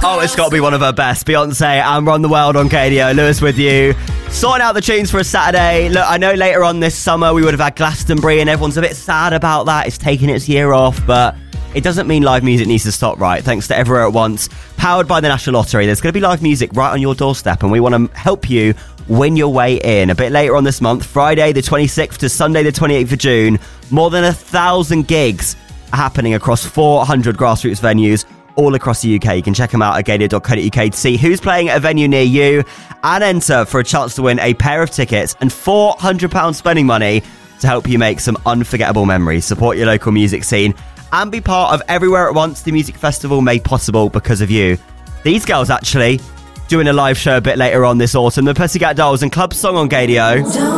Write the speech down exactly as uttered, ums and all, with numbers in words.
Oh, it's got to be one of her best. Beyonce and Run the World on K D O. Lewis with you. Sorting out the tunes for a Saturday. Look, I know later on this summer we would have had Glastonbury and everyone's a bit sad about that. It's taking its year off, but it doesn't mean live music needs to stop, right? Thanks to Everywhere at Once, powered by the National Lottery. There's going to be live music right on your doorstep, and we want to help you win your way in. A bit later on this month, Friday the twenty-sixth to Sunday the twenty-eighth of June, more than a thousand gigs are happening across four hundred grassroots venues all across the U K. You can check them out at gadio dot co dot U K to see who's playing at a venue near you and enter for a chance to win a pair of tickets and four hundred pounds spending money to help you make some unforgettable memories. Support your local music scene and be part of Everywhere at Once, the music festival made possible because of you. These girls actually doing a live show a bit later on this autumn. The Pussycat Dolls and Club Song on K D O.